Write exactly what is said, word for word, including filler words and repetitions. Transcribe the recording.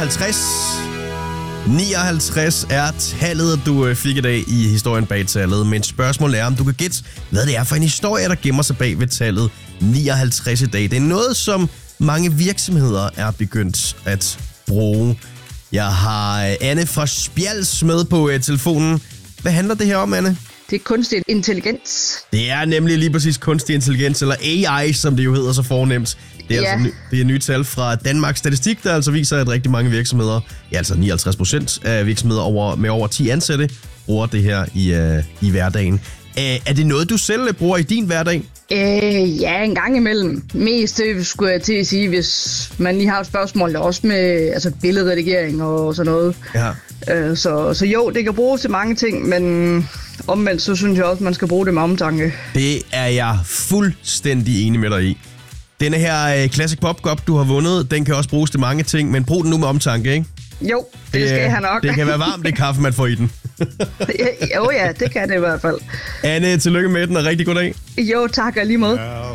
nioghalvtreds. nioghalvtreds er tallet, du fik i dag i historien bag tallet. Men spørgsmålet er, om du kan gætte, hvad det er for en historie, der gemmer sig bag ved tallet nioghalvtreds i dag. Det er noget, som mange virksomheder er begyndt at bruge. Jeg har Anne fra Spjals med på uh, telefonen. Hvad handler det her om, Anne? Det er kunstig intelligens. Det er nemlig lige præcis kunstig intelligens, eller A I, som det jo hedder så fornemt. Det er, ja. altså, det er nye tal fra Danmarks Statistik, der altså viser, at rigtig mange virksomheder, ja altså nioghalvtreds procent af virksomheder over, med over ti ansatte, bruger det her i, uh, i hverdagen. Uh, er det noget, du selv bruger i din hverdag? Øh, ja, en gang imellem. Mest det skulle jeg til at sige, hvis man lige har et spørgsmål, også med altså, billedredigering og sådan noget. Ja. Øh, så, så jo, det kan bruges til mange ting, men omvendt så synes jeg også, man skal bruge det med omtanke. Det er jeg fuldstændig enig med dig i. Denne her uh, Classic Pop Cup, du har vundet, den kan også bruges til mange ting, men brug den nu med omtanke, ikke? Jo, det, det skal jeg nok. Det kan være varmt, det kaffe, man får i den. Jo ja, det kan det i hvert fald. Anne, tillykke med den, og rigtig god dag. Jo, tak og lige måde.